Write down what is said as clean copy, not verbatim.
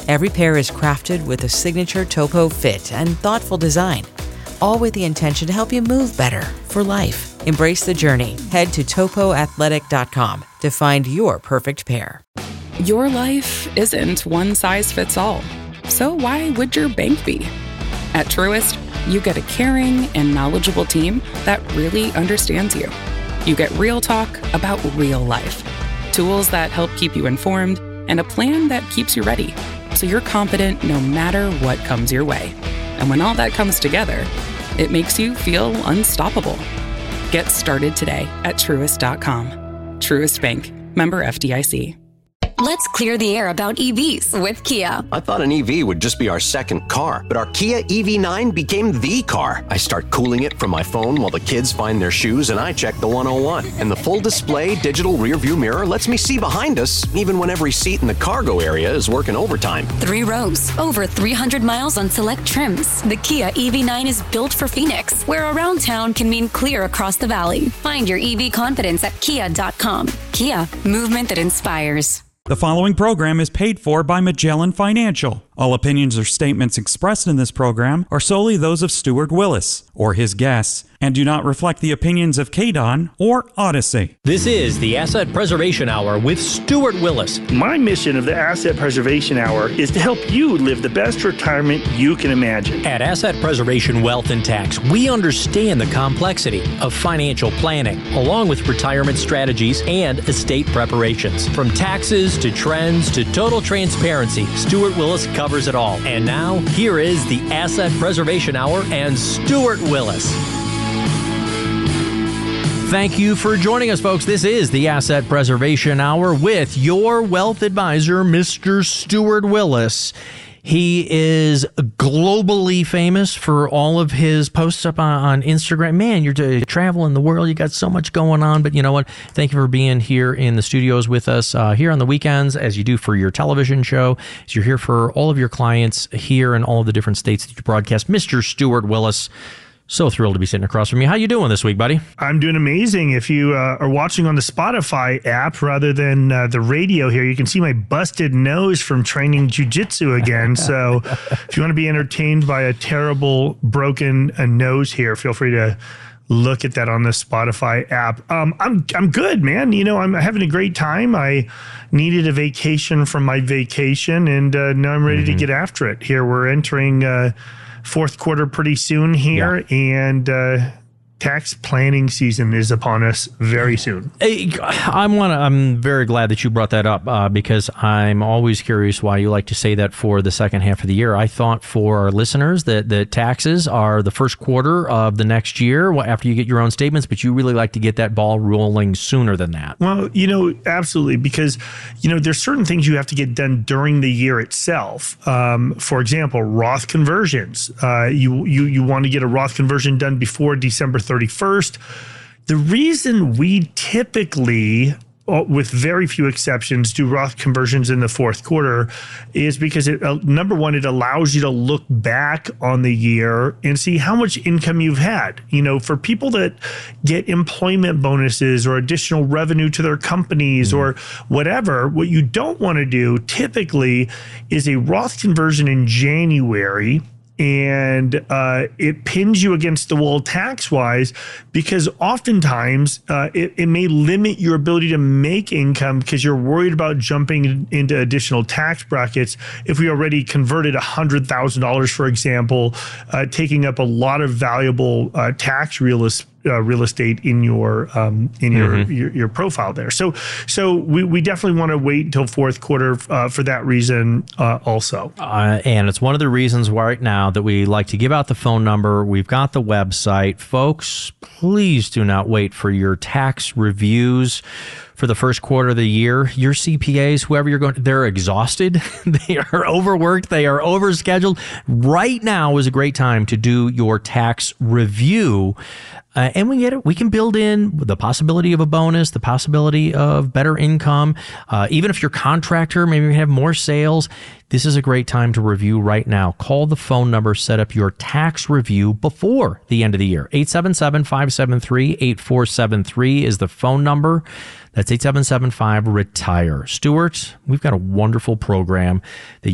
Every pair is crafted with a signature Topo fit and thoughtful design, all with the intention to help you move better for life. Embrace the journey. Head to topoathletic.com to find your perfect pair. Your life isn't one size fits all. So why would your bank be? At Truist, you get a caring and knowledgeable team that really understands you. You get real talk about real life, tools that help keep you informed, and a plan that keeps you ready, so you're confident no matter what comes your way. And when all that comes together, it makes you feel unstoppable. Get started today at Truist.com. Truist Bank. Member FDIC. Let's clear the air about EVs with Kia. I thought an EV would just be our second car, but our Kia EV9 became the car. I start cooling it from my phone while the kids find their shoes and I check the 101. And the full display digital rear view mirror lets me see behind us, even when every seat in the cargo area is working overtime. 3 rows, over 300 miles on select trims. The Kia EV9 is built for Phoenix, where around town can mean clear across the valley. Find your EV confidence at kia.com. Kia, movement that inspires. The following program is paid for by Magellan Financial. All opinions or statements expressed in this program are solely those of Stuart Willis or his guests and do not reflect the opinions of KDON or Odyssey. This is the Asset Preservation Hour with Stuart Willis. My mission of the Asset Preservation Hour is to help you live the best retirement you can imagine. At Asset Preservation Wealth and Tax, we understand the complexity of financial planning, along with retirement strategies and estate preparations. From taxes to trends to total transparency, Stuart Willis covers it all. And now, here is the Asset Preservation Hour and Stuart Willis. Thank you for joining us, folks. This is the Asset Preservation Hour with your wealth advisor, Mr. Stuart Willis. He is globally famous for all of his posts up on Instagram. Man, you're traveling the world. You got so much going on. But you know what? Thank you for being here in the studios with us here on the weekends, as you do for your television show, as you're here for all of your clients here in all of the different states that you broadcast. Mr. Stuart Willis, so thrilled to be sitting across from you. How you doing this week, buddy? I'm doing amazing. If you are watching on the Spotify app rather than the radio here, you can see my busted nose from training jiu-jitsu again. So if you want to be entertained by a terrible broken nose here, feel free to look at that on the Spotify app. I'm good, man. You know, I'm having a great time. I needed a vacation from my vacation, and now I'm ready to get after it. Here we're entering fourth quarter pretty soon here, and tax planning season is upon us very soon. I'm very glad that you brought that up because I'm always curious why you like to say that for the second half of the year. I thought for our listeners that the taxes are the first quarter of the next year after you get your own statements, but you really like to get that ball rolling sooner than that. Well, you know, absolutely, because, you know, there's certain things you have to get done during the year itself. For example, Roth conversions. You want to get a Roth conversion done before December 31st. The reason we typically, with very few exceptions, do Roth conversions in the fourth quarter is because number one, it allows you to look back on the year and see how much income you've had. You know, for people that get employment bonuses or additional revenue to their companies or whatever, what you don't want to do typically is a Roth conversion in January, and it pins you against the wall tax-wise, because oftentimes it may limit your ability to make income because you're worried about jumping into additional tax brackets. If we already converted $100,000, for example, taking up a lot of valuable tax real estate in your your profile there. So we definitely want to wait until fourth quarter for that reason also. And it's one of the reasons why right now that we like to give out the phone number. We've got the website. Folks, please do not wait for your tax reviews for the first quarter of the year. Your CPAs, whoever you're going, they're exhausted. They are overworked. They are overscheduled. Right now is a great time to do your tax review. And we can build in the possibility of a bonus, the possibility of better income. Even if you're a contractor, maybe you have more sales. This is a great time to review right now. Call the phone number, set up your tax review before the end of the year. 877-573-8473 is the phone number. That's 8775-RETIRE. Stuart, we've got a wonderful program that